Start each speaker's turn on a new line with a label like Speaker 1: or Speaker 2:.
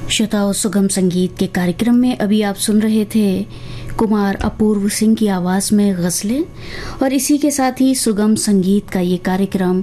Speaker 1: श्रोताओं, सुगम संगीत के कार्यक्रम में अभी आप सुन रहे थे कुमार अपूर्व सिंह की आवाज़ में गज़लें, और इसी के साथ ही सुगम संगीत का ये कार्यक्रम